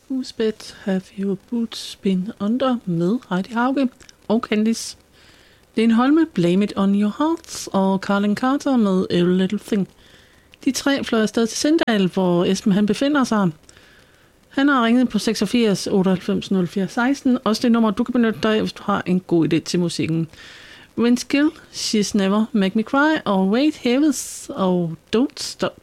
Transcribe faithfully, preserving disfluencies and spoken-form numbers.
Whose Bed Have Your Boots Been Under med Heidi Hauge og Candice. Lene Holme, Blame It On Your Hearts og Carlin Carter med Every Little Thing. De tre fløj afsted til Sindal, hvor Esben han befinder sig. Han har ringet på seksogfirs otteoghalvfems nul fire seksten. Også det nummer, du kan benytte dig, hvis du har en god idé til musikken. Vince Gill, She's Never Make Me Cry og Wade Havis og Don't Stop.